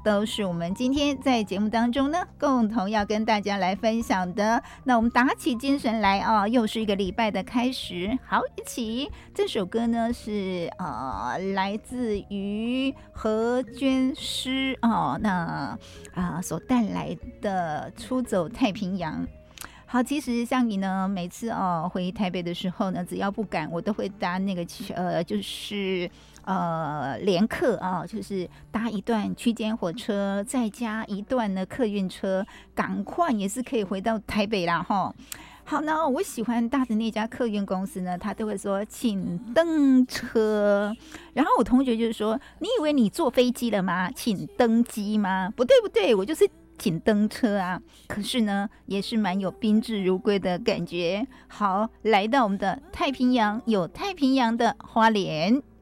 都是我们今天在节目当中呢，共同要跟大家来分享的。那我们打起精神来啊，又是一个礼拜的开始。好，一起这首歌呢是来自于何娟诗那所带来的《出走太平洋》。好，其实像你呢，每次回台北的时候呢，只要不赶，我都会搭那个就是联客就是搭一段区间火车，再加一段的客运车，赶快也是可以回到台北啦齁。好呢，我喜欢搭的那家客运公司呢，他都会说请登车，然后我同学就是说，你以为你坐飞机了吗？请登机吗？不对不对，我就是请登车啊。可是呢也是蛮有宾至如归的感觉。好，来到我们的太平洋，有太平洋的花莲。